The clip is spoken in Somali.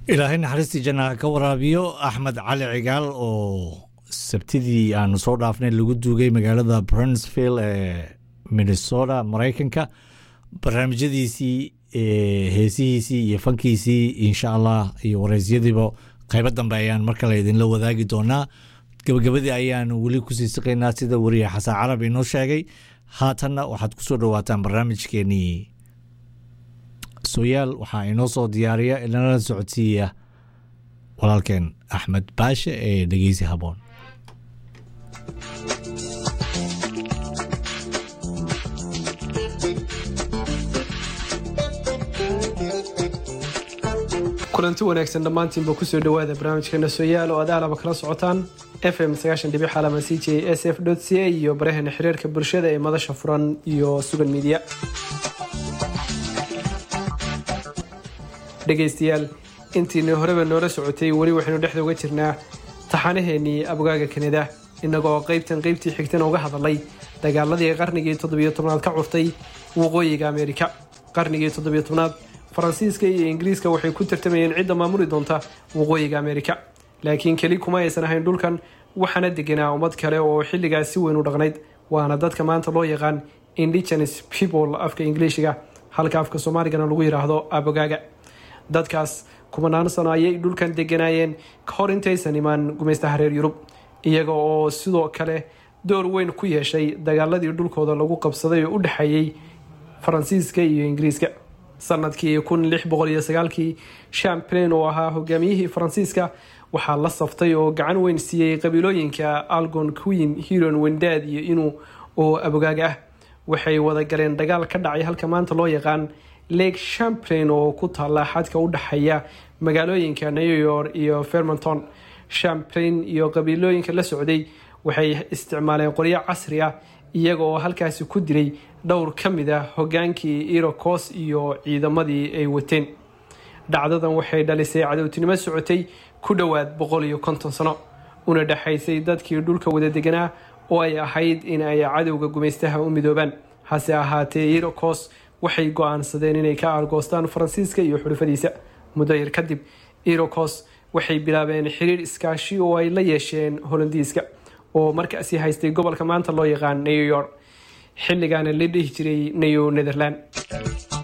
ilaahay naxariistii jannaha ka waraabiyo axmed cali cigaal oo sabtidii aanu soo dhaafnay lagu duugay magaalada Burnsville ee Minnesota Mareykanka barnaamijyadiisii heesihiisii iyo fankiisii insha Allah iyo wareysyadiiba qayb dambe ayaan markale idinla wadaagi doonaa gabagabadii ayaan wali ku sii shaqeynaa sida wariye Xasan Carabi inoo sheegay haatanna waxaad ku soo dhawaataan barnaamijkeeni سويال waxaa inoo soo diyaariya ilaa socodsiya walaalkeen Axmed Baashe ee dhageysi haboon kulanti wanaagsan dhamaantiin ku soo dhawaada barnaamijkeena Sooyaal oo aad kala socotaan FM 90.5 CJSF.ca iyo baraheena xiriirka bulshada ee madasha furan iyo sugan media dhageystayaal intii horeba noola socotay wali waxaanu dhexda uga jirnaa taxanaheennii abogaaga Kanada inagoo qaybtii xigtana uga hadalay dagaaladii qarnigii 17aad ka cuftay waqooyiga Ameerika qarnigii 17aad Faransiiska iyo Ingiriiska waxay ku tartamayeen cid maamuli doonta waqooyiga Ameerika laakiin kali kuma aysan ahayn dhulkan waxana deganaa ummad kale oo xilligaas si weyn u dhaqnayd waana dadka maanta loo yaqaan indigenous people afka Ingiriisiga halka afka Soomaaligana lagu yiraahdo abogaaga dadkaas kumanaan sano ayay dhulkan deganaayeen ka hor intaysan imaan gumeystaha reer Yurub iyaga oo sidoo kale door weyn ku yeeshay dagaaladii dhulkooda lagu qabsaday oo u dhaxayay Faransiiska iyo Ingiriiska sanadkii 1609 Champlain oo ahaa hogaamiyihii Faransiiska waxaa la saftay oo gacan weyn siiyay qabiilooyinka Algonquin, Huron, Wendat iyo inuu oo abogaaga ah waxay wada galeen dagaal ka dhacay halka maanta loo yaqaan Lake Champlain oo ku taala xadka u dhaxaya magaalooyinka New York iyo Vermont. Champlain iyo qabiilooyinka la socday waxay isticmaaleen qoryo casri ah iyagoo halkaas ku diray dhowr kamid ah hogaankii Iroquois iyo ciidamadii ay wateen dhacdadan waxay dhalisay cadawtinimo socotay ku dhawaad 150 sano una dhaxaysay dadkii dhulka wada deganaa oo ay ahayd in ay cadawga gumeystaha u midoobaan hase ahaatee Iroquois waxay go'aansadeen inay ka argoostaan Faransiiska iyo xulufadiisa muddo yar kadib Iroquois waxay bilaabeen xiriir iskaashi oo ay la yeesheen Hollandiiska oo markaasi haystay gobolka maanta loo yaqaan New York xilligaana la dhihi jiray New Netherland